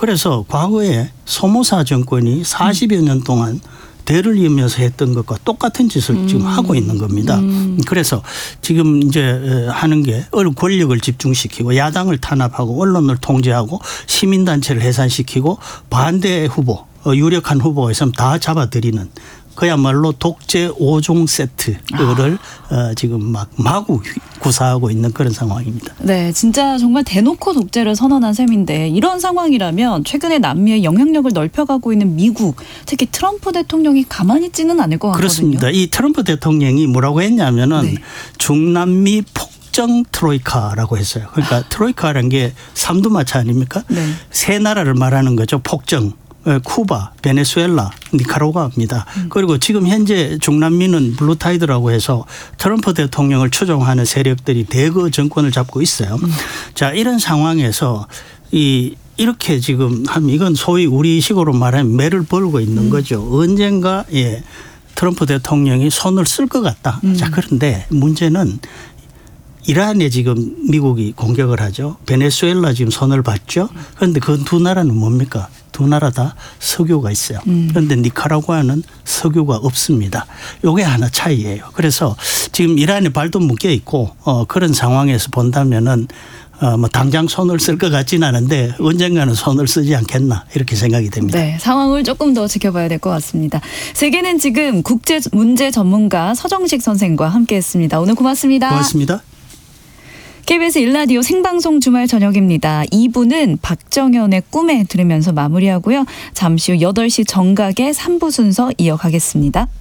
그래서 과거에 소모사 정권이 40여 년 동안 대를 이으면서 했던 것과 똑같은 짓을 지금 하고 있는 겁니다. 그래서 지금 이제 하는 게 권력을 집중시키고 야당을 탄압하고 언론을 통제하고 시민단체를 해산시키고 반대 후보 유력한 후보가 있으면 다 잡아들이는 그야말로 독재 5종 세트를 지금 막 마구 구사하고 있는 그런 상황입니다. 네, 진짜 정말 대놓고 독재를 선언한 셈인데 이런 상황이라면 최근에 남미의 영향력을 넓혀가고 있는 미국, 특히 트럼프 대통령이 가만히 있지는 않을 것 같거든요. 그렇습니다. 이 트럼프 대통령이 뭐라고 했냐면은 네. 중남미 폭정 트로이카라고 했어요. 그러니까 트로이카라는 게 삼두마차 아닙니까? 네. 세 나라를 말하는 거죠. 폭정. 쿠바, 베네수엘라, 니카라과입니다. 그리고 지금 현재 중남미는 블루타이드라고 해서 트럼프 대통령을 추종하는 세력들이 대거 정권을 잡고 있어요. 자, 이런 상황에서 이렇게 지금 하면 이건 소위 우리식으로 말하면 매를 벌고 있는 거죠. 언젠가 트럼프 대통령이 손을 쓸 것 같다. 자, 그런데 문제는 이란에 지금 미국이 공격을 하죠. 베네수엘라 지금 손을 봤죠. 그런데 그 두 나라는 뭡니까? 두 나라 다 석유가 있어요. 그런데 니카라과는 석유가 없습니다. 이게 하나 차이예요. 그래서 지금 이란에 발도 묶여 있고 그런 상황에서 본다면은 뭐 당장 손을 쓸 것 같지는 않은데 언젠가는 손을 쓰지 않겠나 이렇게 생각이 됩니다. 네, 상황을 조금 더 지켜봐야 될 것 같습니다. 세계는 지금 국제 문제 전문가 서정식 선생과 함께했습니다. 오늘 고맙습니다. 고맙습니다. KBS 1라디오 생방송 주말 저녁입니다. 2부는 박정현의 꿈에 들으면서 마무리하고요. 잠시 후 8시 정각의 3부 순서 이어가겠습니다.